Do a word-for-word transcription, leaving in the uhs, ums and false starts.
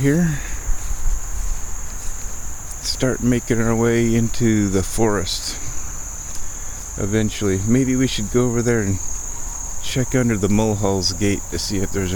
here. Start making our way into the forest eventually. Maybe we should go over there and check under the Mulhall's gate to see if there's